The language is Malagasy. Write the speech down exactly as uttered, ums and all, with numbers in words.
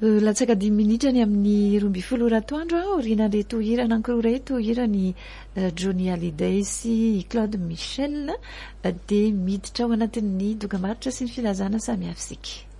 latsaka dimy minitra ny amin'ny roa ambin'ny folo ratoandro aho rinanreto hira anankiroa reto hira ny Johnny Hallyday sy Claude Michel dia miditra ao anatin'ny dokam-barotra sy ny filazana samy hafa sika.